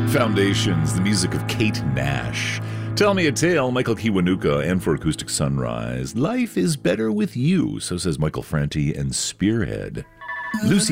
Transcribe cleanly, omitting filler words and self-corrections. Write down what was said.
Foundations, the music of Kate Nash. Tell Me a Tale, Michael Kiwanuka, and for Acoustic Sunrise. Life is better with you, so says Michael Franti and Spearhead. Lucy